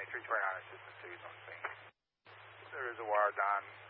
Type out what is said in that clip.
329 assistance to you on scene. There is a wire down